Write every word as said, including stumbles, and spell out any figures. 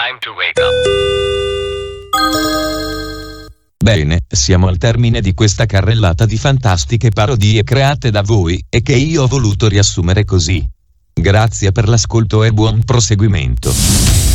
Time to wake up. Bene, siamo al termine di questa carrellata di fantastiche parodie create da voi, e che io ho voluto riassumere così. Grazie per l'ascolto e buon proseguimento.